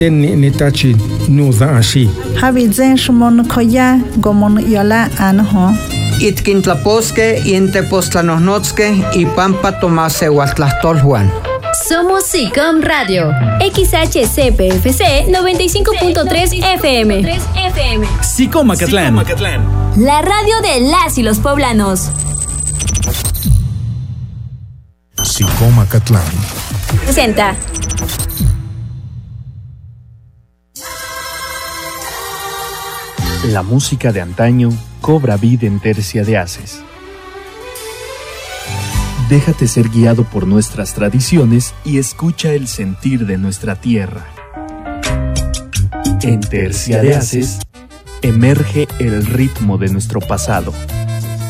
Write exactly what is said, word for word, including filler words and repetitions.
Ni nitachi nuza ashi. Habizen shumon koya gomon yola anho. Itkintlaposque, Intepostlanosnotzque y Pampa Tomase Huatlastol Juan. Somos SICOM Radio, X H C P F C noventa y cinco punto tres F M. SICOM Macatlán. La radio de las y los poblanos. SICOM Macatlán presenta. La música de antaño cobra vida en Tercia de Haces. Déjate ser guiado por nuestras tradiciones y escucha el sentir de nuestra tierra. En Tercia de Haces emerge el ritmo de nuestro pasado.